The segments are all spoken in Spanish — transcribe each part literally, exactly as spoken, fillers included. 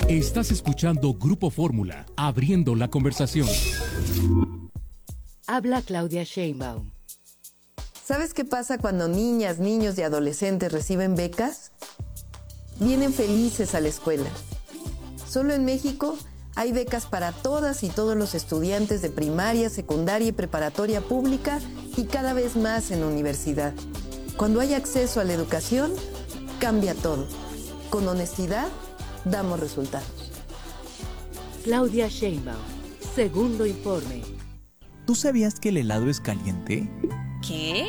Estás escuchando Grupo Fórmula, abriendo la conversación. Habla Claudia Sheinbaum. ¿Sabes qué pasa cuando niñas, niños y adolescentes reciben becas? Vienen felices a la escuela. Solo en México hay becas para todas y todos los estudiantes de primaria, secundaria y preparatoria pública y cada vez más en universidad. Cuando hay acceso a la educación, cambia todo. Con honestidad, damos resultados. Claudia Sheinbaum, segundo informe. ¿Tú sabías que el helado es caliente? ¿Qué?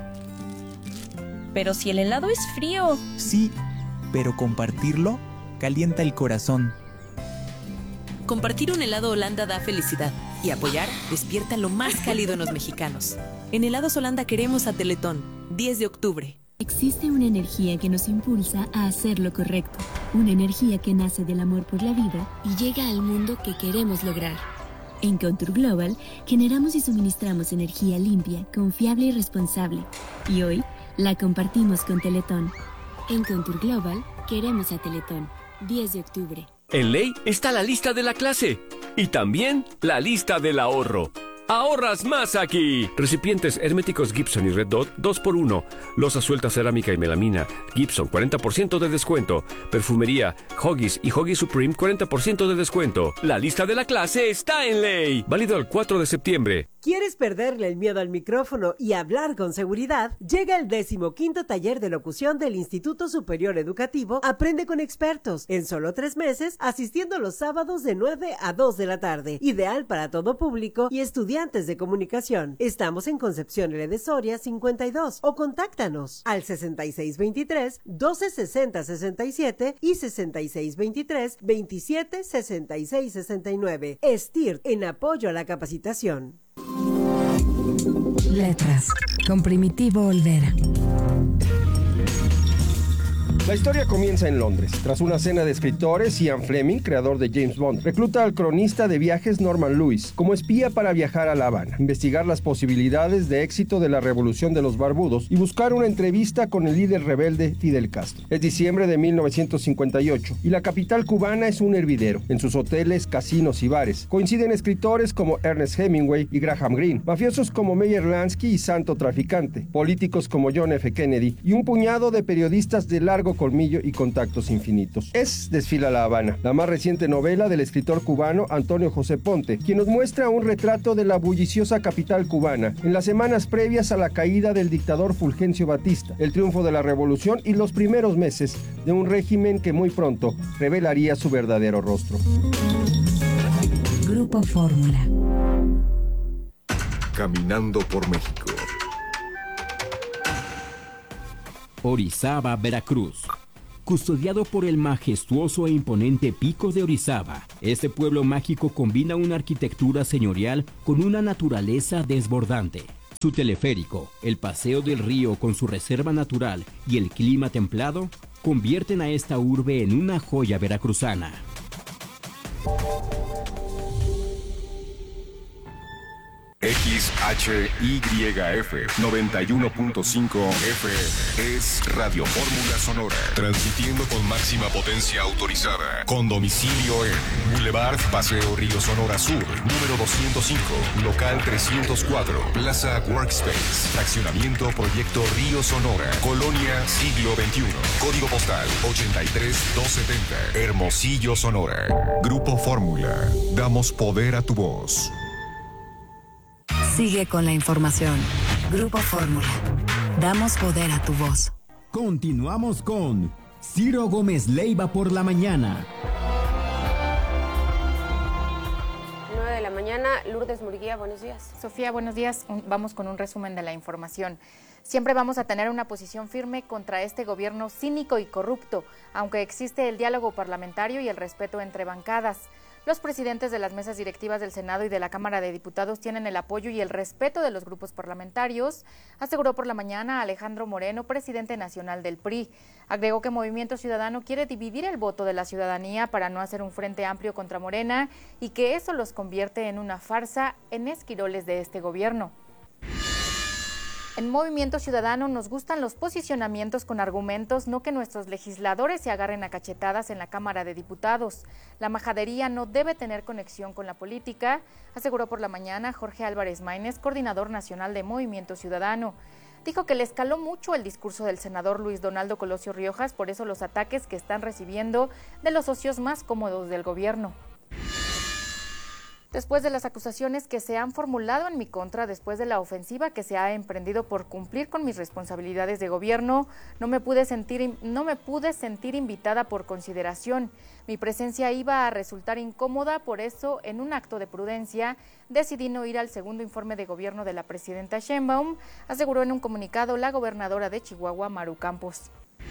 Pero si el helado es frío. Sí, pero compartirlo calienta el corazón. Compartir un helado Holanda da felicidad y apoyar despierta lo más cálido en los mexicanos. En Helados Holanda queremos a Teletón, diez de octubre. Existe una energía que nos impulsa a hacer lo correcto. Una energía que nace del amor por la vida y llega al mundo que queremos lograr. En Contour Global generamos y suministramos energía limpia, confiable y responsable. Y hoy la compartimos con Teletón. En Contour Global queremos a Teletón. diez de octubre. En Ley está la lista de la clase y también la lista del ahorro. ¡Ahorras más aquí! Recipientes herméticos Gibson y Red Dot dos por uno. Loza suelta cerámica y melamina Gibson cuarenta por ciento de descuento. Perfumería Huggies y Huggies Supreme cuarenta por ciento de descuento. La lista de la clase está en Ley. Válido el cuatro de septiembre. ¿Quieres perderle el miedo al micrófono y hablar con seguridad? Llega el decimoquinto taller de locución del Instituto Superior Educativo Aprende con Expertos, en solo tres meses, asistiendo los sábados de nueve a dos de la tarde. Ideal para todo público y estudiantes de comunicación. Estamos en Concepción L. de Soria cincuenta y dos o contáctanos al sesenta y seis veintitrés, doce sesenta sesenta y siete y sesenta y seis veintitrés, veintisiete sesenta y seis sesenta y nueve. STIRT, en apoyo a la capacitación. Letras, con Primitivo Olvera. La historia comienza en Londres. Tras una cena de escritores, Ian Fleming, creador de James Bond, recluta al cronista de viajes Norman Lewis como espía para viajar a La Habana, investigar las posibilidades de éxito de la revolución de los barbudos y buscar una entrevista con el líder rebelde Fidel Castro. Es diciembre de mil novecientos cincuenta y ocho y la capital cubana es un hervidero. En sus hoteles, casinos y bares coinciden escritores como Ernest Hemingway y Graham Greene, mafiosos como Meyer Lansky y Santo Traficante, políticos como John F. Kennedy y un puñado de periodistas de largo colmillo y contactos infinitos. Es Desfila La Habana, la más reciente novela del escritor cubano Antonio José Ponte, quien nos muestra un retrato de la bulliciosa capital cubana en las semanas previas a la caída del dictador Fulgencio Batista, el triunfo de la revolución y los primeros meses de un régimen que muy pronto revelaría su verdadero rostro. Grupo Fórmula. Caminando por México. Orizaba, Veracruz. Custodiado por el majestuoso e imponente Pico de Orizaba, este pueblo mágico combina una arquitectura señorial con una naturaleza desbordante. Su teleférico, el paseo del río con su reserva natural y el clima templado convierten a esta urbe en una joya veracruzana. X H Y F noventa y uno punto cinco F M es Radio Fórmula Sonora, transmitiendo con máxima potencia autorizada, con domicilio en Boulevard Paseo Río Sonora Sur, número doscientos cinco, local trescientos cuatro, Plaza Workspace, fraccionamiento Proyecto Río Sonora, Colonia Siglo veintiuno, código postal ochenta y tres doscientos setenta, Hermosillo, Sonora. Grupo Fórmula, damos poder a tu voz. Sigue con la información. Grupo Fórmula. Damos poder a tu voz. Continuamos con Ciro Gómez Leiva por la mañana. nueve de la mañana, Lourdes Murguía, buenos días. Sofía, buenos días. Vamos con un resumen de la información. Siempre vamos a tener una posición firme contra este gobierno cínico y corrupto, aunque existe el diálogo parlamentario y el respeto entre bancadas. Los presidentes de las mesas directivas del Senado y de la Cámara de Diputados tienen el apoyo y el respeto de los grupos parlamentarios, aseguró por la mañana Alejandro Moreno, presidente nacional del P R I. Agregó que Movimiento Ciudadano quiere dividir el voto de la ciudadanía para no hacer un frente amplio contra Morena y que eso los convierte en una farsa, en esquiroles de este gobierno. En Movimiento Ciudadano nos gustan los posicionamientos con argumentos, no que nuestros legisladores se agarren a cachetadas en la Cámara de Diputados. La majadería no debe tener conexión con la política, aseguró por la mañana Jorge Álvarez Maínez, coordinador nacional de Movimiento Ciudadano. Dijo que le escaló mucho el discurso del senador Luis Donaldo Colosio Riojas, por eso los ataques que están recibiendo de los socios más cómodos del gobierno. Después de las acusaciones que se han formulado en mi contra, después de la ofensiva que se ha emprendido por cumplir con mis responsabilidades de gobierno, no me pude sentir, no me pude sentir invitada por consideración. Mi presencia iba a resultar incómoda, por eso, en un acto de prudencia, decidí no ir al segundo informe de gobierno de la presidenta Sheinbaum, aseguró en un comunicado la gobernadora de Chihuahua, Maru Campos.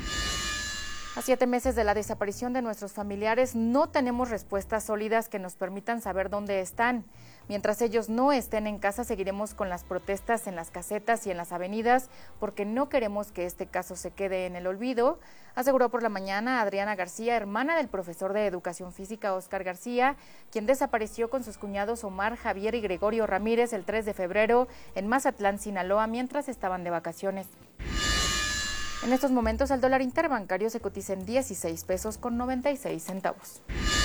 A siete meses de la desaparición de nuestros familiares, no tenemos respuestas sólidas que nos permitan saber dónde están. Mientras ellos no estén en casa, seguiremos con las protestas en las casetas y en las avenidas, porque no queremos que este caso se quede en el olvido, aseguró por la mañana Adriana García, hermana del profesor de Educación Física Óscar García, quien desapareció con sus cuñados Omar, Javier y Gregorio Ramírez el tres de febrero en Mazatlán, Sinaloa, mientras estaban de vacaciones. En estos momentos el dólar interbancario se cotiza en dieciséis pesos con noventa y seis centavos.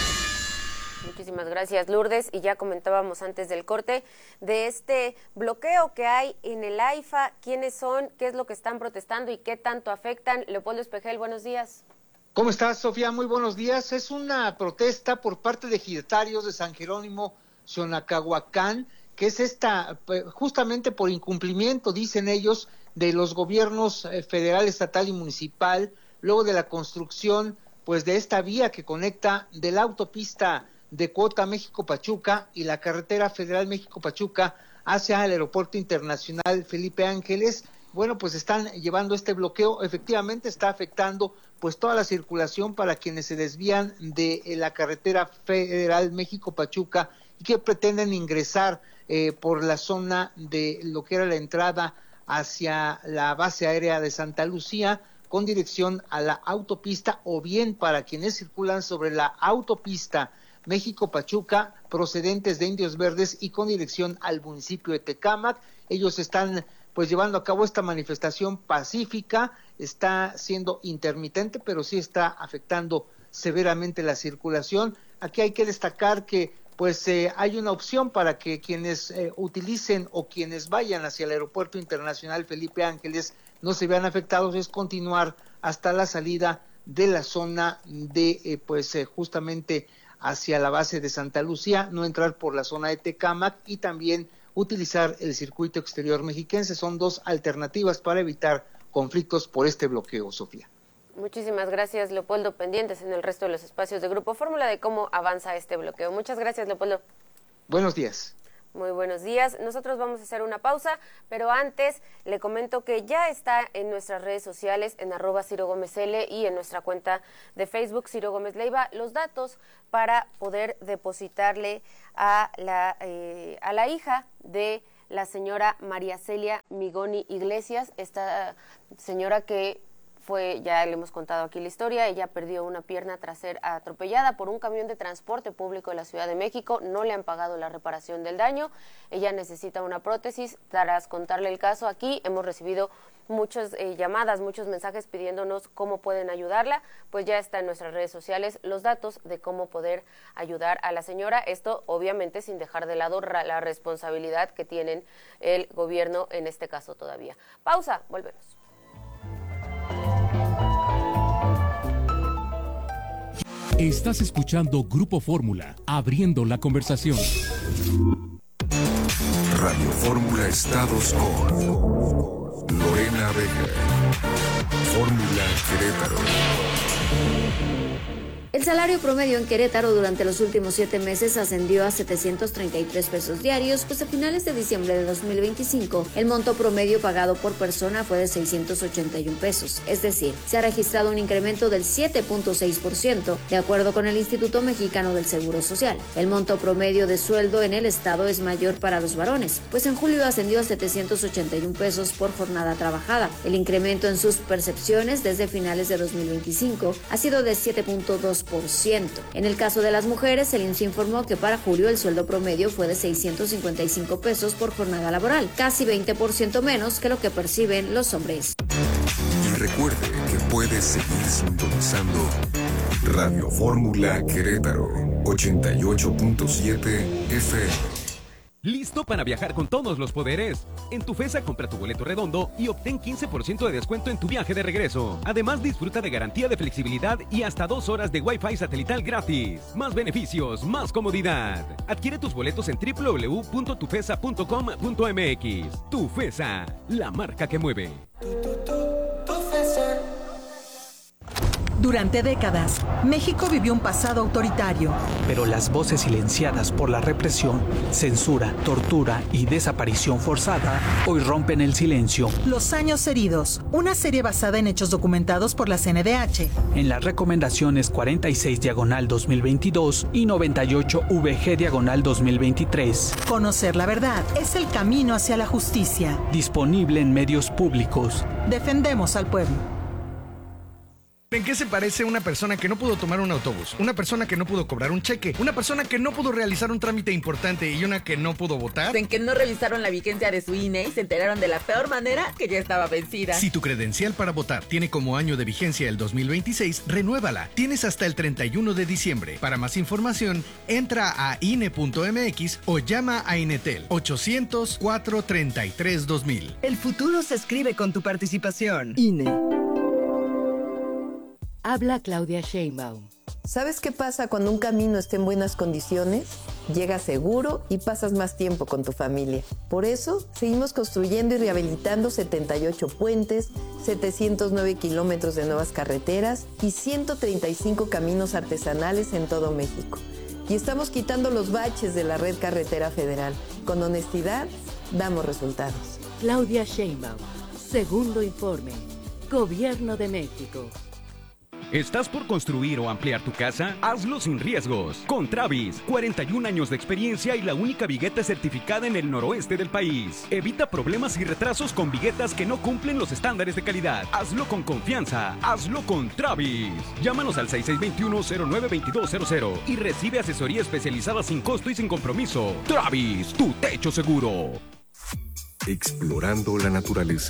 Muchísimas gracias, Lourdes. Y ya comentábamos antes del corte de este bloqueo que hay en el AIFA. ¿Quiénes son? ¿Qué es lo que están protestando y qué tanto afectan? Leopoldo Espejel, buenos días. ¿Cómo estás, Sofía? Muy buenos días. Es una protesta por parte de ejidatarios de San Jerónimo, Xonacahuacán, que es esta, justamente por incumplimiento, dicen ellos, de los gobiernos federal, estatal y municipal, luego de la construcción pues de esta vía que conecta de la autopista de Cuota México-Pachuca y la carretera federal México-Pachuca hacia el aeropuerto internacional Felipe Ángeles. Bueno, pues están llevando este bloqueo, efectivamente está afectando pues toda la circulación para quienes se desvían de la carretera federal México-Pachuca y que pretenden ingresar eh, por la zona de lo que era la entrada hacia la base aérea de Santa Lucía con dirección a la autopista, o bien para quienes circulan sobre la autopista México-Pachuca procedentes de Indios Verdes y con dirección al municipio de Tecámac. Ellos están pues llevando a cabo esta manifestación pacífica, está siendo intermitente, pero sí está afectando severamente la circulación. Aquí hay que destacar que pues eh, hay una opción para que quienes eh, utilicen o quienes vayan hacia el aeropuerto internacional Felipe Ángeles no se vean afectados, es continuar hasta la salida de la zona de eh, pues eh, justamente hacia la base de Santa Lucía, no entrar por la zona de Tecámac y también utilizar el circuito exterior mexiquense. Son dos alternativas para evitar conflictos por este bloqueo, Sofía. Muchísimas gracias, Leopoldo. Pendientes en el resto de los espacios de Grupo Fórmula de cómo avanza este bloqueo. Muchas gracias, Leopoldo. Buenos días. Muy buenos días. Nosotros vamos a hacer una pausa, pero antes le comento que ya está en nuestras redes sociales, en arroba Ciro Gómez L y en nuestra cuenta de Facebook, Ciro Gómez Leiva, los datos para poder depositarle a la, eh, a la hija de la señora María Celia Migoni Iglesias, esta señora que fue, ya le hemos contado aquí la historia, ella perdió una pierna tras ser atropellada por un camión de transporte público de la Ciudad de México, no le han pagado la reparación del daño, ella necesita una prótesis. Tras contarle el caso aquí, hemos recibido muchas eh, llamadas, muchos mensajes pidiéndonos cómo pueden ayudarla, pues ya está en nuestras redes sociales los datos de cómo poder ayudar a la señora, esto obviamente sin dejar de lado la responsabilidad que tienen el gobierno en este caso todavía. Pausa, volvemos. Estás escuchando Grupo Fórmula, abriendo la conversación. Radio Fórmula Estados con Lorena Vega. Fórmula Querétaro. El salario promedio en Querétaro durante los últimos siete meses ascendió a setecientos treinta y tres pesos diarios, pues a finales de diciembre de dos mil veinticinco el monto promedio pagado por persona fue de seiscientos ochenta y un pesos, es decir, se ha registrado un incremento del siete punto seis por ciento, de acuerdo con el Instituto Mexicano del Seguro Social. El monto promedio de sueldo en el estado es mayor para los varones, pues en julio ascendió a setecientos ochenta y un pesos por jornada trabajada. El incremento en sus percepciones desde finales de dos mil veinticinco ha sido de siete punto dos por ciento. En el caso de las mujeres, el I M S S informó que para julio el sueldo promedio fue de seiscientos cincuenta y cinco pesos por jornada laboral, casi veinte por ciento menos que lo que perciben los hombres. Y recuerde que puedes seguir sintonizando Radio Fórmula Querétaro ochenta y ocho punto siete F M. ¿Listo para viajar con todos los poderes? En Tufesa compra tu boleto redondo y obtén quince por ciento de descuento en tu viaje de regreso. Además, disfruta de garantía de flexibilidad y hasta dos horas de Wi-Fi satelital gratis. Más beneficios, más comodidad. Adquiere tus boletos en doble u doble u doble u punto tufesa punto com punto m x. Tufesa, la marca que mueve. Durante décadas, México vivió un pasado autoritario. Pero las voces silenciadas por la represión, censura, tortura y desaparición forzada hoy rompen el silencio. Los años heridos, una serie basada en hechos documentados por la C N D H. En las recomendaciones cuarenta y seis diagonal dos mil veintidós y noventa y ocho V G diagonal dos mil veintitrés. Conocer la verdad es el camino hacia la justicia. Disponible en medios públicos. Defendemos al pueblo. ¿En qué se parece una persona que no pudo tomar un autobús? Una persona que no pudo cobrar un cheque, una persona que no pudo realizar un trámite importante y una que no pudo votar. En que no revisaron la vigencia de su I N E y se enteraron de la peor manera que ya estaba vencida. Si tu credencial para votar tiene como año de vigencia el dos mil veintiséis, renuévala. Tienes hasta el treinta y uno de diciembre. Para más información, entra a I N E punto M X o llama a Inetel ochocientos, cuatrocientos treinta y tres, dos mil. El futuro se escribe con tu participación. I N E. Habla Claudia Sheinbaum. ¿Sabes qué pasa cuando un camino está en buenas condiciones? Llegas seguro y pasas más tiempo con tu familia. Por eso, seguimos construyendo y rehabilitando setenta y ocho puentes, setecientos nueve kilómetros de nuevas carreteras y ciento treinta y cinco caminos artesanales en todo México. Y estamos quitando los baches de la red carretera federal. Con honestidad, damos resultados. Claudia Sheinbaum. Segundo informe. Gobierno de México. ¿Estás por construir o ampliar tu casa? Hazlo sin riesgos. Con Travis, cuarenta y un años de experiencia y la única vigueta certificada en el noroeste del país. Evita problemas y retrasos con viguetas que no cumplen los estándares de calidad. Hazlo con confianza. Hazlo con Travis. Llámanos al seis seis dos uno, cero nueve dos dos cero cero y recibe asesoría especializada sin costo y sin compromiso. Travis, tu techo seguro. Explorando la naturaleza.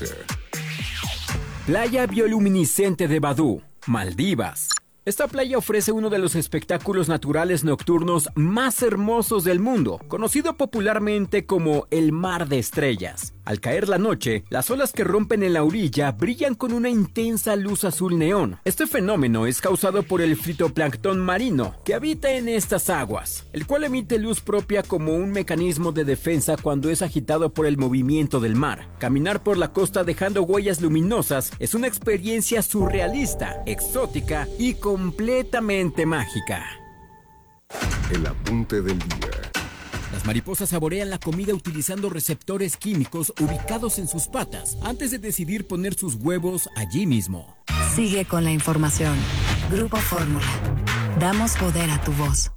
Playa bioluminiscente de Badú, Maldivas. Esta playa ofrece uno de los espectáculos naturales nocturnos más hermosos del mundo, conocido popularmente como el Mar de Estrellas. Al caer la noche, las olas que rompen en la orilla brillan con una intensa luz azul neón. Este fenómeno es causado por el fitoplancton marino, que habita en estas aguas, el cual emite luz propia como un mecanismo de defensa cuando es agitado por el movimiento del mar. Caminar por la costa dejando huellas luminosas es una experiencia surrealista, exótica y completamente mágica. El apunte del día. Las mariposas saborean la comida utilizando receptores químicos ubicados en sus patas antes de decidir poner sus huevos allí mismo. Sigue con la información. Grupo Fórmula. Damos poder a tu voz.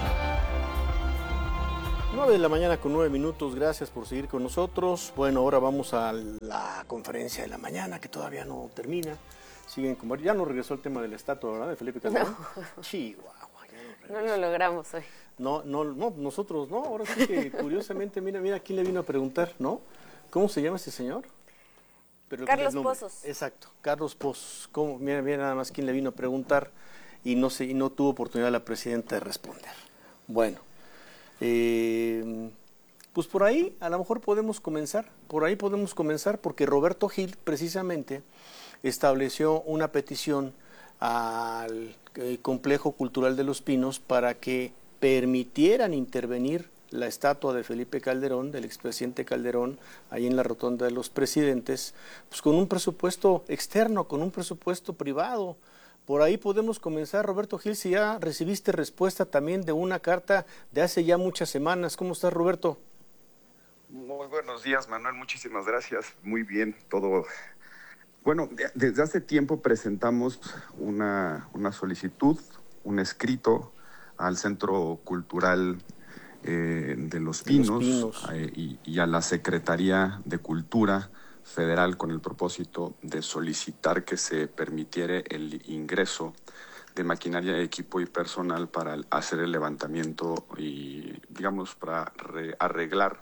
nueve de la mañana con nueve minutos. Gracias por seguir con nosotros. Bueno, ahora vamos a la conferencia de la mañana que todavía no termina. Siguen como ya no regresó el tema de la estatua, ¿verdad? De Felipe Calderón. No. Chihuahua. No lo logramos hoy. No, no, no, nosotros no. Ahora sí que curiosamente, mira, mira quién le vino a preguntar, ¿no? ¿Cómo se llama ese señor? Pero Carlos Pozos. Exacto, Carlos Pozos. ¿Cómo? Mira, mira nada más quién le vino a preguntar y no se, y no tuvo oportunidad la presidenta de responder. Bueno, eh, pues por ahí a lo mejor podemos comenzar. Por ahí podemos comenzar porque Roberto Gil precisamente estableció una petición al eh, Complejo Cultural de Los Pinos para que permitieran intervenir la estatua de Felipe Calderón, del expresidente Calderón, ahí en la Rotonda de los Presidentes, pues con un presupuesto externo, con un presupuesto privado. Por ahí podemos comenzar, Roberto Gil, si ya recibiste respuesta también de una carta de hace ya muchas semanas. ¿Cómo estás, Roberto? Muy buenos días, Manuel, muchísimas gracias. Muy bien, todo. Bueno, desde hace tiempo presentamos una, una solicitud, un escrito al Centro Cultural eh, de Los Pinos, Los Pinos. Eh, y, y a la Secretaría de Cultura Federal con el propósito de solicitar que se permitiera el ingreso de maquinaria, equipo y personal para hacer el levantamiento y, digamos, para re- arreglar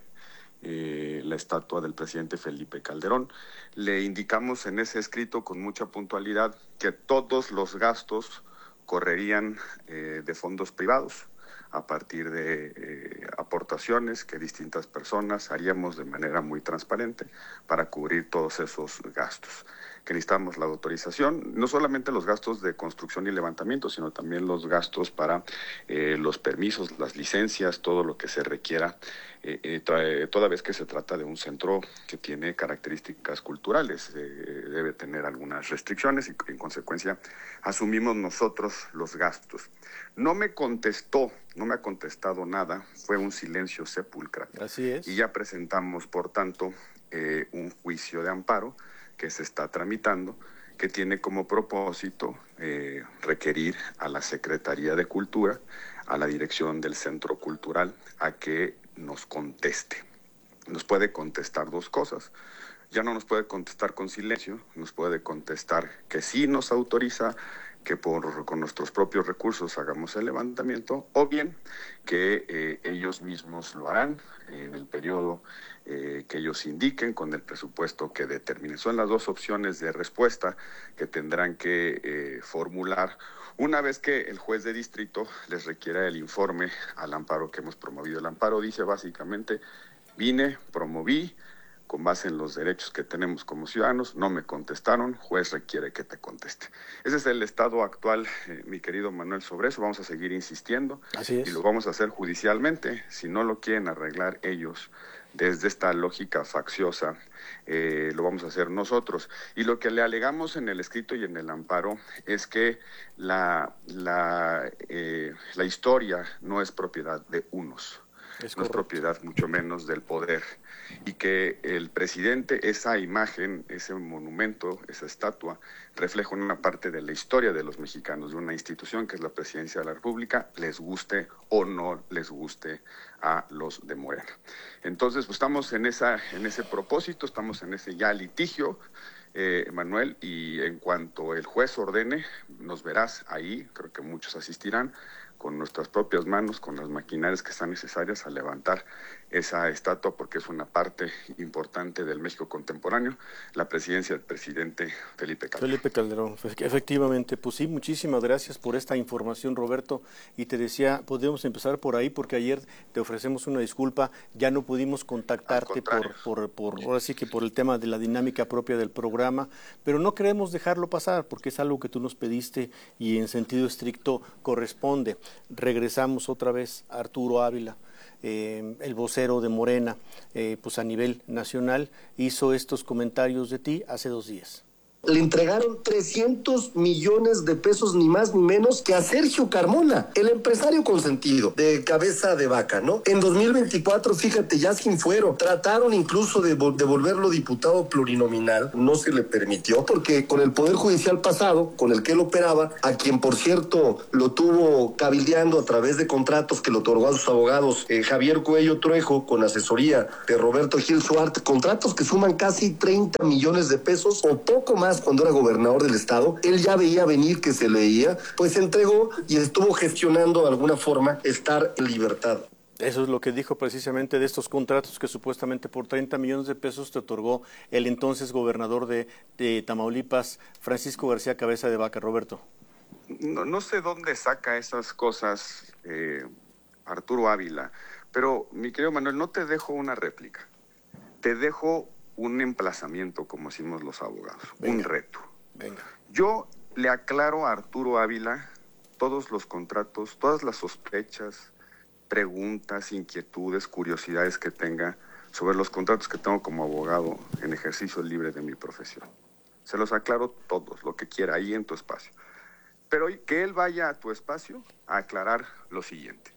eh, la estatua del presidente Felipe Calderón. Le indicamos en ese escrito con mucha puntualidad que todos los gastos correrían eh, de fondos privados a partir de eh, aportaciones que distintas personas haríamos de manera muy transparente para cubrir todos esos gastos. Que necesitamos la autorización, no solamente los gastos de construcción y levantamiento, sino también los gastos para eh, los permisos, las licencias, todo lo que se requiera, eh, eh, trae, toda vez que se trata de un centro que tiene características culturales, eh, debe tener algunas restricciones y en consecuencia asumimos nosotros los gastos. No me contestó, no me ha contestado nada, fue un silencio sepulcral. Así es. Y ya presentamos, por tanto, eh, un juicio de amparo que se está tramitando, que tiene como propósito eh, requerir a la Secretaría de Cultura, a la dirección del Centro Cultural, a que nos conteste. Nos puede contestar dos cosas. Ya no nos puede contestar con silencio, nos puede contestar que sí nos autoriza que por con nuestros propios recursos hagamos el levantamiento, o bien que eh, ellos mismos lo harán en el periodo eh, que ellos indiquen con el presupuesto que determinen. Son las dos opciones de respuesta que tendrán que eh, formular una vez que el juez de distrito les requiera el informe al amparo que hemos promovido. El amparo dice básicamente, vine, promoví, con base en los derechos que tenemos como ciudadanos, no me contestaron, juez requiere que te conteste. Ese es el estado actual, eh, mi querido Manuel, sobre eso. Vamos a seguir insistiendo. Así es. Y lo vamos a hacer judicialmente. Si no lo quieren arreglar ellos desde esta lógica facciosa, eh, lo vamos a hacer nosotros. Y lo que le alegamos en el escrito y en el amparo es que la, la, eh, la historia no es propiedad de unos. Es no es propiedad mucho menos del poder, y que el presidente, esa imagen, ese monumento, esa estatua, refleja una parte de la historia de los mexicanos, de una institución que es la Presidencia de la República, les guste o no les guste a los de Morena. Entonces, pues estamos en esa, en ese propósito, estamos en ese ya litigio, eh, Manuel, y en cuanto el juez ordene, nos verás ahí, creo que muchos asistirán, con nuestras propias manos, con las maquinarias que sean necesarias a levantar esa estatua, porque es una parte importante del México contemporáneo, la presidencia del presidente Felipe Calderón. Felipe Calderón, efectivamente, pues sí, muchísimas gracias por esta información, Roberto, y te decía, podemos empezar por ahí, porque ayer te ofrecemos una disculpa, ya no pudimos contactarte por, por, por, ahora sí que por el tema de la dinámica propia del programa, pero no queremos dejarlo pasar, porque es algo que tú nos pediste y en sentido estricto corresponde. Regresamos otra vez a Arturo Ávila, eh, el vocero de Morena, eh, pues a nivel nacional, hizo estos comentarios de ti hace dos días. Le entregaron trescientos millones de pesos, ni más ni menos que a Sergio Carmona, el empresario consentido de Cabeza de Vaca, ¿no? En dos mil veinticuatro, fíjate, ya sin fuero, trataron incluso de devolverlo diputado plurinominal, no se le permitió, porque con el Poder Judicial pasado, con el que él operaba, a quien por cierto lo tuvo cabildeando a través de contratos que le otorgó a sus abogados eh, Javier Cuello Trejo, con asesoría de Roberto Gil Suárez, contratos que suman casi treinta millones de pesos o poco más. Cuando era gobernador del estado, él ya veía venir que se leía, pues entregó y estuvo gestionando de alguna forma estar en libertad. Eso es lo que dijo precisamente de estos contratos que supuestamente por treinta millones de pesos te otorgó el entonces gobernador de, de Tamaulipas, Francisco García Cabeza de Vaca. Roberto. No, no sé dónde saca esas cosas eh, Arturo Ávila, pero mi querido Manuel, no te dejo una réplica, te dejo un emplazamiento, como decimos los abogados, venga, un reto. Venga. Yo le aclaro a Arturo Ávila todos los contratos, todas las sospechas, preguntas, inquietudes, curiosidades que tenga sobre los contratos que tengo como abogado en ejercicio libre de mi profesión. Se los aclaro todos, lo que quiera, ahí en tu espacio. Pero que él vaya a tu espacio a aclarar lo siguiente.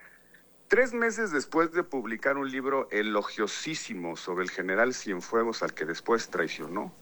Tres meses después de publicar un libro elogiosísimo sobre el general Cienfuegos, al que después traicionó,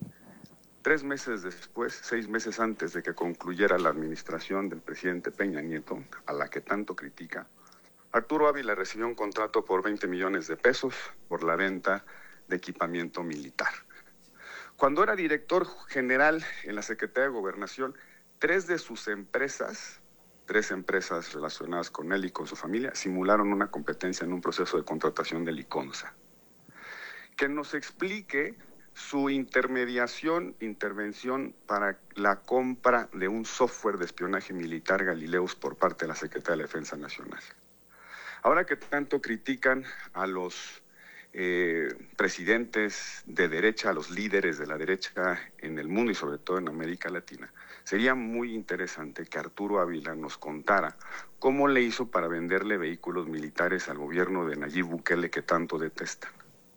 tres meses después, seis meses antes de que concluyera la administración del presidente Peña Nieto, a la que tanto critica, Arturo Ávila recibió un contrato por veinte millones de pesos por la venta de equipamiento militar. Cuando era director general en la Secretaría de Gobernación, tres de sus empresas, tres empresas relacionadas con él y con su familia, simularon una competencia en un proceso de contratación de Liconza. Que nos explique su intermediación, intervención para la compra de un software de espionaje militar Galileus por parte de la Secretaría de la Defensa Nacional. Ahora que tanto critican a los eh, presidentes de derecha, a los líderes de la derecha en el mundo y sobre todo en América Latina, sería muy interesante que Arturo Ávila nos contara cómo le hizo para venderle vehículos militares al gobierno de Nayib Bukele que tanto detestan.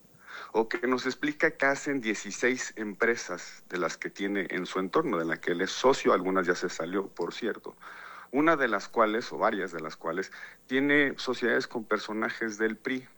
O que nos explica que hacen dieciséis empresas de las que tiene en su entorno, de las que él es socio, algunas ya se salió, por cierto. Una de las cuales, o varias de las cuales, tiene sociedades con personajes del P R I.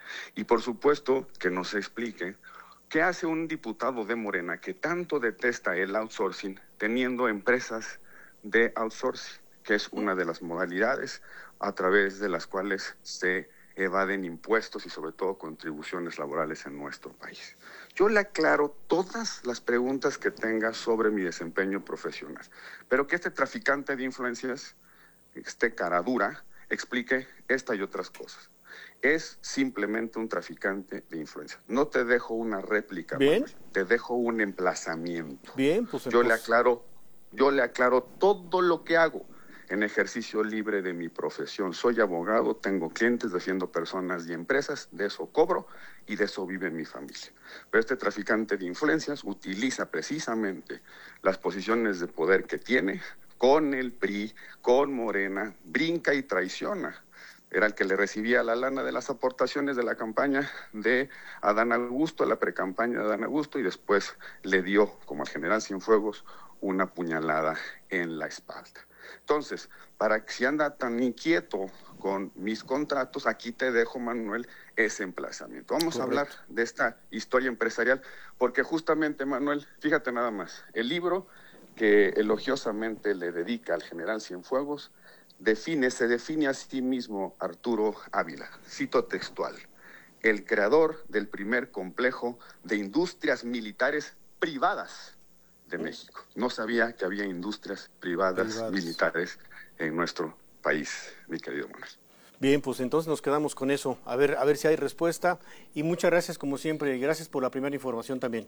Y por supuesto que nos explique qué hace un diputado de Morena que tanto detesta el outsourcing, teniendo empresas de outsourcing, que es una de las modalidades a través de las cuales se evaden impuestos y sobre todo contribuciones laborales en nuestro país. Yo le aclaro todas las preguntas que tenga sobre mi desempeño profesional, pero que este traficante de influencias, este cara dura, explique esta y otras cosas. Es simplemente un traficante de influencias. No te dejo una réplica, Bien. Manuel, te dejo un emplazamiento. Bien, pues yo entonces... le aclaro, yo le aclaro todo lo que hago en ejercicio libre de mi profesión. Soy abogado, tengo clientes, defiendo personas y empresas, de eso cobro y de eso vive mi familia. Pero este traficante de influencias utiliza precisamente las posiciones de poder que tiene con el P R I, con Morena, brinca y traiciona. Era el que le recibía la lana de las aportaciones de la campaña de Adán Augusto, la precampaña de Adán Augusto, y después le dio, como al general Cienfuegos, una puñalada en la espalda. Entonces, para que si anda tan inquieto con mis contratos, aquí te dejo, Manuel, ese emplazamiento. Vamos Correcto. a hablar de esta historia empresarial, porque justamente, Manuel, fíjate nada más, el libro que elogiosamente le dedica al general Cienfuegos, define, se define a sí mismo Arturo Ávila, cito textual, el creador del primer complejo de industrias militares privadas de México. No sabía que había industrias privadas, privadas militares en nuestro país, mi querido Manuel. Bien, pues entonces nos quedamos con eso. A ver, a ver si hay respuesta. Y muchas gracias, como siempre. Gracias por la primera información también.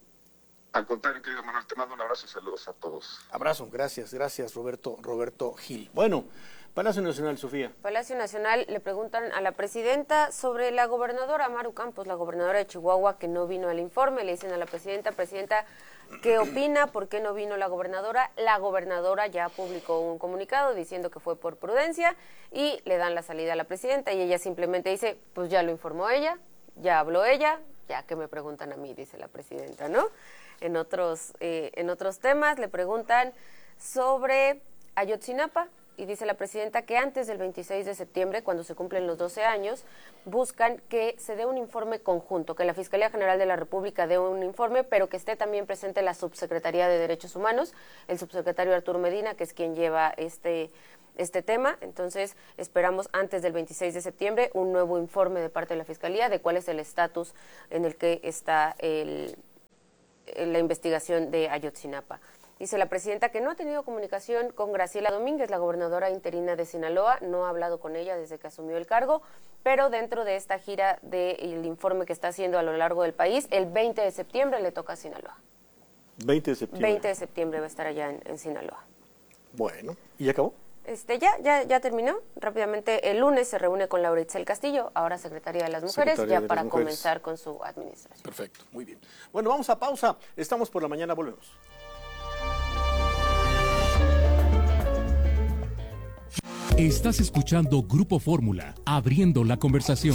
Al contrario, querido Manuel, te mando un abrazo y saludos a todos. Abrazo, gracias, gracias, Roberto, Roberto Gil. Bueno, Palacio Nacional, Sofía. Palacio Nacional, le preguntan a la presidenta sobre la gobernadora Maru Campos, la gobernadora de Chihuahua, que no vino al informe. Le dicen a la presidenta, presidenta, ¿qué opina? ¿Por qué no vino la gobernadora? La gobernadora ya publicó un comunicado diciendo que fue por prudencia y le dan la salida a la presidenta y ella simplemente dice, pues ya lo informó ella, ya habló ella, ya que me preguntan a mí, dice la presidenta, ¿no? En otros, eh, en otros temas le preguntan sobre Ayotzinapa y dice la presidenta que antes del veintiséis de septiembre, cuando se cumplen los doce años, buscan que se dé un informe conjunto, que la Fiscalía General de la República dé un informe, pero que esté también presente la Subsecretaría de Derechos Humanos, el subsecretario Arturo Medina, que es quien lleva este, este tema. Entonces, esperamos antes del veintiséis de septiembre un nuevo informe de parte de la Fiscalía de cuál es el estatus en el que está el... la investigación de Ayotzinapa. Dice la presidenta que no ha tenido comunicación con Graciela Domínguez, la gobernadora interina de Sinaloa, no ha hablado con ella desde que asumió el cargo, pero dentro de esta gira del informe que está haciendo a lo largo del país, el veinte de septiembre le toca a Sinaloa. veinte de septiembre. veinte de septiembre va a estar allá en, en Sinaloa. Bueno, ¿y ya acabó? Este, ya, ya, ya terminó. Rápidamente, el lunes se reúne con Laura Itzel Castillo, ahora secretaria de las Mujeres, Secretaria ya para comenzar con su administración. Perfecto, muy bien. Bueno, vamos a pausa. Estamos por la mañana, volvemos. Estás escuchando Grupo Fórmula, abriendo la conversación.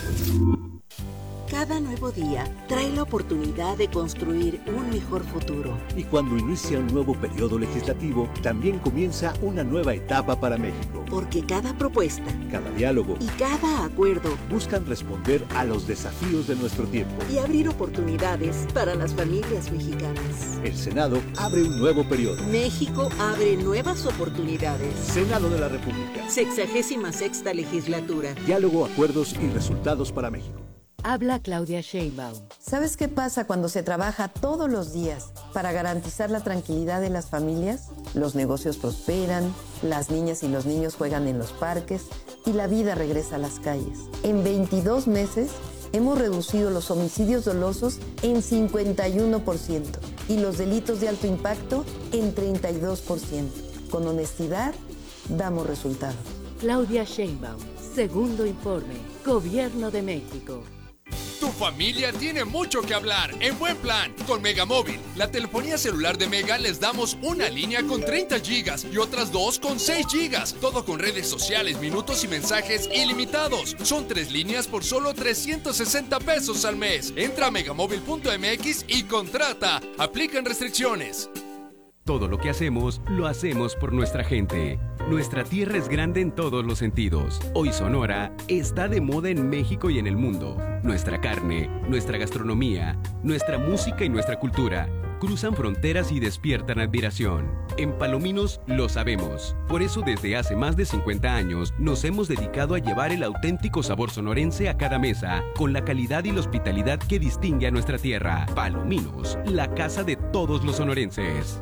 Cada nuevo día trae la oportunidad de construir un mejor futuro. Y cuando inicia un nuevo periodo legislativo, también comienza una nueva etapa para México. Porque cada propuesta, cada diálogo y cada acuerdo buscan responder a los desafíos de nuestro tiempo y abrir oportunidades para las familias mexicanas. El Senado abre un nuevo periodo. México abre nuevas oportunidades. Senado de la República. Sexagésima sexta legislatura. Diálogo, acuerdos y resultados para México. Habla Claudia Sheinbaum. ¿Sabes qué pasa cuando se trabaja todos los días para garantizar la tranquilidad de las familias? Los negocios prosperan, las niñas y los niños juegan en los parques y la vida regresa a las calles. En veintidós meses hemos reducido los homicidios dolosos en cincuenta y uno por ciento y los delitos de alto impacto en treinta y dos por ciento. Con honestidad, damos resultados. Claudia Sheinbaum, segundo informe, Gobierno de México. Tu familia tiene mucho que hablar en Buen Plan. Con Megamóvil, la telefonía celular de Mega, les damos una línea con treinta gigas y otras dos con seis gigas. Todo con redes sociales, minutos y mensajes ilimitados. Son tres líneas por solo trescientos sesenta pesos al mes. Entra a megamóvil punto m x y contrata. Aplican restricciones. Todo lo que hacemos, lo hacemos por nuestra gente. Nuestra tierra es grande en todos los sentidos. Hoy Sonora está de moda en México y en el mundo. Nuestra carne, nuestra gastronomía, nuestra música y nuestra cultura cruzan fronteras y despiertan admiración. En Palominos lo sabemos. Por eso desde hace más de cincuenta años nos hemos dedicado a llevar el auténtico sabor sonorense a cada mesa, con la calidad y la hospitalidad que distingue a nuestra tierra. Palominos, la casa de todos los sonorenses.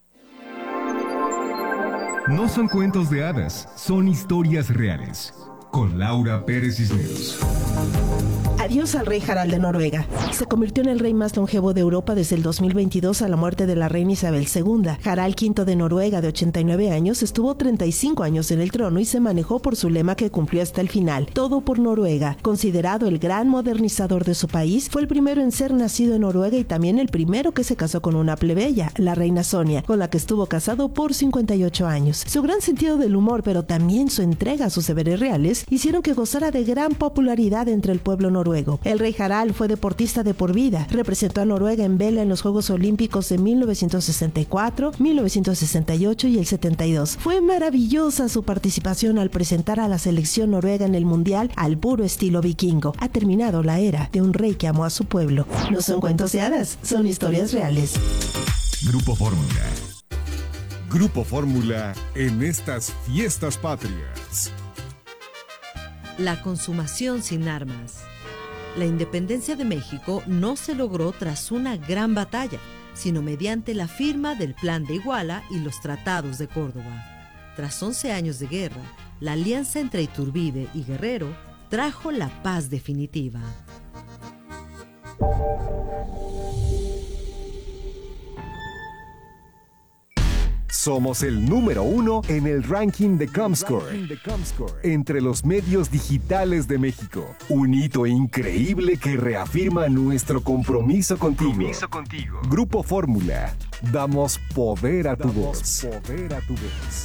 No son cuentos de hadas, son historias reales. Con Laura Pérez Cisneros. Adiós al rey Harald de Noruega. Se convirtió en el rey más longevo de Europa desde el dos mil veintidós a la muerte de la reina Isabel segunda. Harald quinto de Noruega, de ochenta y nueve años, estuvo treinta y cinco años en el trono y se manejó por su lema que cumplió hasta el final: todo por Noruega. Considerado el gran modernizador de su país, fue el primero en ser nacido en Noruega y también el primero que se casó con una plebeya, la reina Sonia, con la que estuvo casado por cincuenta y ocho años. Su gran sentido del humor, pero también su entrega a sus deberes reales, hicieron que gozara de gran popularidad entre el pueblo noruego. El rey Harald fue deportista de por vida. Representó a Noruega en vela en los Juegos Olímpicos de mil novecientos sesenta y cuatro, mil novecientos sesenta y ocho y el setenta y dos. Fue maravillosa su participación al presentar a la selección noruega en el Mundial al puro estilo vikingo. Ha terminado la era de un rey que amó a su pueblo. No son cuentos de hadas, son historias reales. Grupo Fórmula. Grupo Fórmula en estas fiestas patrias. La consumación sin armas. La independencia de México no se logró tras una gran batalla, sino mediante la firma del Plan de Iguala y los tratados de Córdoba. Tras once años de guerra, la alianza entre Iturbide y Guerrero trajo la paz definitiva. Somos el número uno en el ranking de Comscore, entre los medios digitales de México. Un hito increíble que reafirma nuestro compromiso contigo. Compromiso contigo. Grupo Fórmula. Damos poder a tu voz. Poder a tu voz.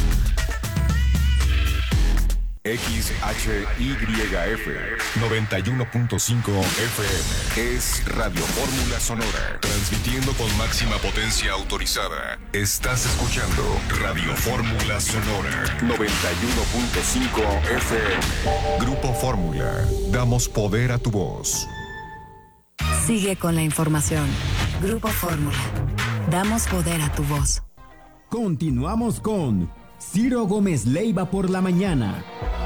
X H Y F noventa y uno punto cinco F M es Radio Fórmula Sonora, transmitiendo con máxima potencia autorizada. Estás escuchando Radio Fórmula Sonora noventa y uno punto cinco F M. Grupo Fórmula, damos poder a tu voz. Sigue con la información. Grupo Fórmula, damos poder a tu voz. Continuamos con Ciro Gómez Leiva por la mañana.